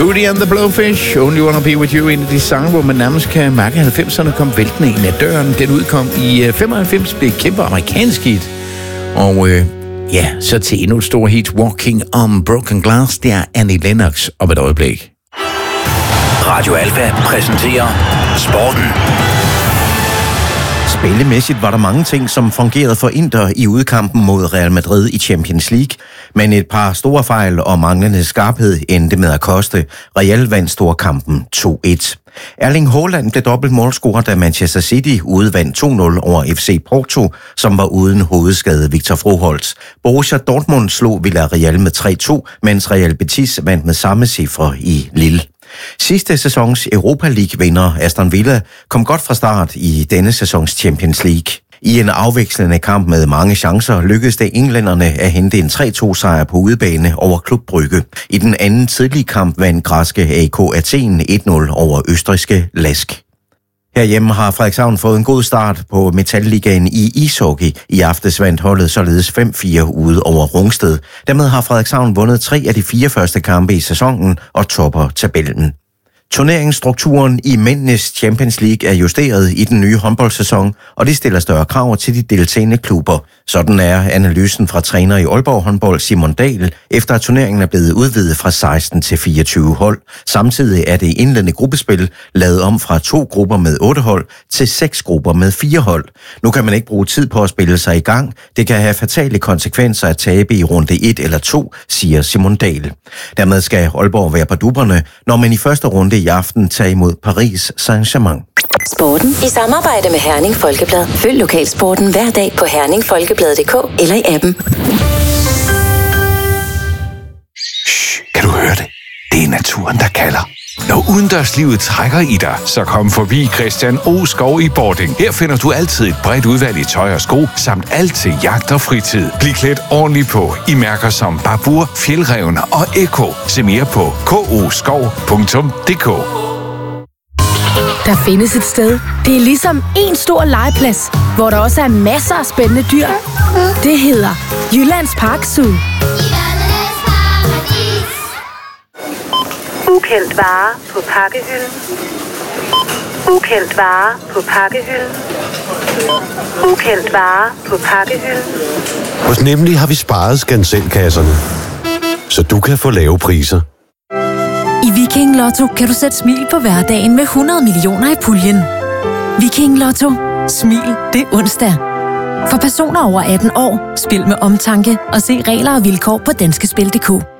Hootie and the Blowfish, Only Wanna Be With You, en af de sange, hvor man nærmest kan mærke, at 90'erne kom væltende ind ad døren. Den udkom i 95, blev et kæmpe amerikansk hit. Og så til endnu et stort hit, Walking on Broken Glass, det er Annie Lennox om et øjeblik. Radio Alfa præsenterer Sporten. Spillemæssigt var der mange ting, som fungerede for Inter i udkampen mod Real Madrid i Champions League, men et par store fejl og manglende skarphed endte med at koste. Real vandt storkampen 2-1. Erling Haaland blev dobbelt målscorer, da Manchester City udvandt 2-0 over FC Porto, som var uden hovedskade Victor Froholtz. Borussia Dortmund slog Villarreal med 3-2, mens Real Betis vandt med samme cifre i Lille. Sidste sæsons Europa League-vinder Aston Villa kom godt fra start i denne sæsons Champions League. I en afvekslende kamp med mange chancer lykkedes det englænderne at hente en 3-2-sejr på udebane over Klub Brygge. I den anden tidlige kamp vandt græske AK Athen 1-0 over østrigske Lask. Herhjemme har Frederikshavn fået en god start på Metalligaen i ishockey. I aftes vandt holdet således 5-4 ude over Rungsted. Dermed har Frederikshavn vundet 3 af de 4 første kampe i sæsonen og topper tabellen. Turneringsstrukturen i mændenes Champions League er justeret i den nye håndboldsæson, og det stiller større krav til de deltagende klubber. Sådan er analysen fra træner i Aalborg håndbold Simon Dahl, efter at turneringen er blevet udvidet fra 16 til 24 hold. Samtidig er det indledende gruppespil lavet om fra 2 grupper med 8 hold til 6 grupper med 4 hold. Nu kan man ikke bruge tid på at spille sig i gang. Det kan have fatale konsekvenser at tabe i runde 1 eller 2, siger Simon Dahl. Dermed skal Aalborg være på dupperne, når man i første runde i aften tager imod Paris Saint-Germain. Sporten i samarbejde med Herning Folkeblad. Følg lokalsporten hver dag på herningfolkeblad.dk eller i appen. Kan du høre det? Det er naturen, der kalder. Når udendørslivet trækker i dig, så kom forbi Christian O. Skov i Bording. Her finder du altid et bredt udvalg i tøj og sko, samt alt til jagt og fritid. Bliv klædt ordentligt på i mærker som Babur, Fjeldrevne og Eko. Se mere på koskov.dk. Der findes et sted. Det er ligesom en stor legeplads, hvor der også er masser af spændende dyr. Det hedder Jyllands Park Zoo. Ukendt vare på pakkehylden. Ukendt vare på pakkehylden. Ukendt vare på pakkehylden. Hos Nemlig har vi sparet skanselkasserne, så du kan få lave priser. I Viking Lotto kan du sætte smil på hverdagen med 100 millioner i puljen. Viking Lotto. Smil det onsdag. For personer over 18 år, spil med omtanke og se regler og vilkår på danskespil.dk.